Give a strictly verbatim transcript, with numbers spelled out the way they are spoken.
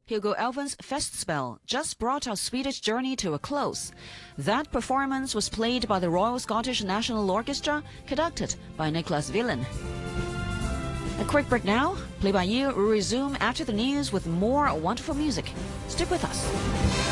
Hugo Elven's Festspel just brought our Swedish journey to a close. That performance was played by the Royal Scottish National Orchestra, conducted by Nicholas Willen. A quick break now. Play by You will resume after the news with more wonderful music. Stick with us.